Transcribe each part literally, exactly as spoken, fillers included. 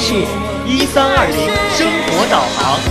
是一三二零生活导航。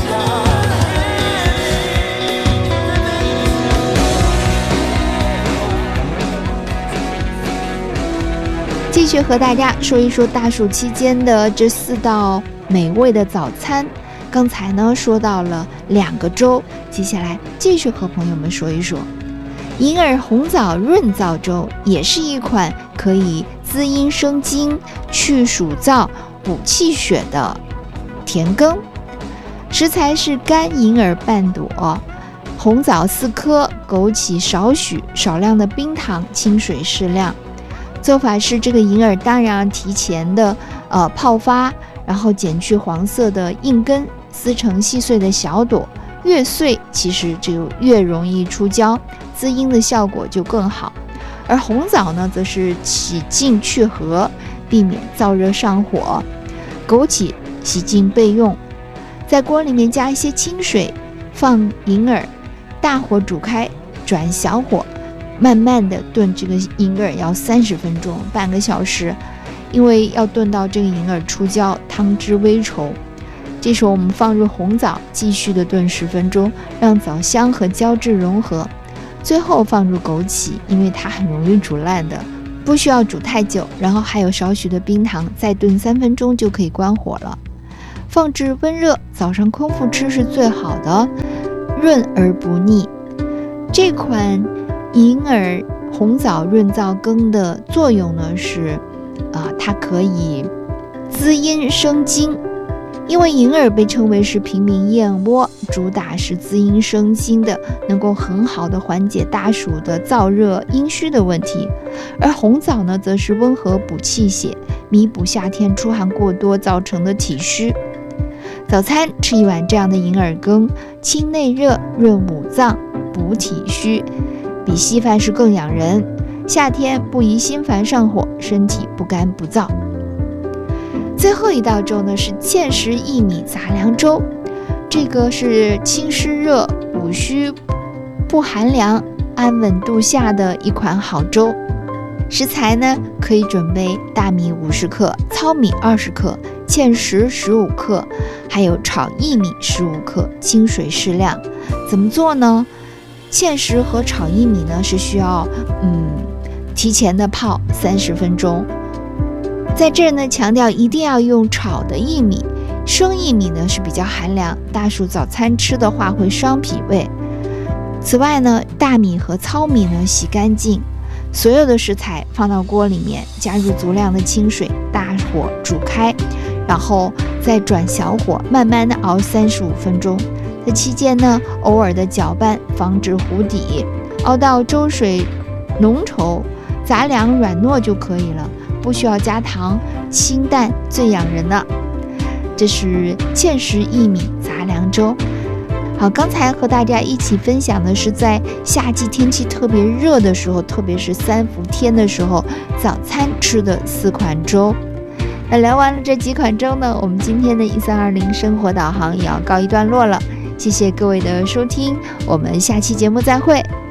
继续和大家说一说大暑期间的这四道美味的早餐。刚才呢说到了两个粥，接下来继续和朋友们说一说银耳红枣润燥粥，也是一款可以滋阴生津、去暑燥、补气血的甜羹。食材是干银耳半朵、红枣四颗、枸杞少许、少量的冰糖、清水适量。做法是这个银耳当然要提前的呃泡发，然后剪去黄色的硬根，撕成细碎的小朵，越碎其实就越容易出胶，滋阴的效果就更好。而红枣呢则是洗净去核，避免燥热上火。枸杞洗净备用。在锅里面加一些清水，放银耳，大火煮开，转小火慢慢的炖这个银耳，要三十分钟，半个小时，因为要炖到这个银耳出胶，汤汁微稠。这时候我们放入红枣，继续的炖十分钟，让枣香和胶质融合。最后放入枸杞，因为它很容易煮烂的，不需要煮太久。然后还有少许的冰糖，再炖三分钟就可以关火了。放置温热，早上空腹吃是最好的，润而不腻。这款银耳红枣润燥羹的作用呢是，呃，它可以滋阴生津。因为银耳被称为是平民燕窝，主打是滋阴生津的，能够很好的缓解大暑的燥热阴虚的问题。而红枣呢，则是温和补气血，弥补夏天出汗过多造成的体虚。早餐吃一碗这样的银耳羹，清内热，润五脏，补体虚，比稀饭是更养人。夏天不宜心烦上火，身体不干不燥。最后一道粥呢是芡实薏米杂粮粥，这个是清湿热、补虚、不寒凉、安稳度夏的一款好粥。食材呢可以准备大米五十克、糙米二十克、芡实十五克，还有炒薏米十五克，清水适量。怎么做呢？芡实和炒薏米呢是需要嗯提前的泡三十分钟。在这儿呢，强调一定要用炒的薏米，生薏米呢是比较寒凉，大暑早餐吃的话会伤脾胃。此外呢，大米和糙米呢洗干净，所有的食材放到锅里面，加入足量的清水，大火煮开，然后再转小火，慢慢的熬三十五分钟。在期间呢，偶尔的搅拌，防止糊底，熬到粥水浓稠，杂粮软糯就可以了。不需要加糖，清淡最养人了。这是芡实薏米杂粮粥。好，刚才和大家一起分享的是在夏季天气特别热的时候，特别是三伏天的时候，早餐吃的四款粥。那聊完了这几款粥呢，我们今天的一三二零生活导航也要告一段落了。谢谢各位的收听，我们下期节目再会。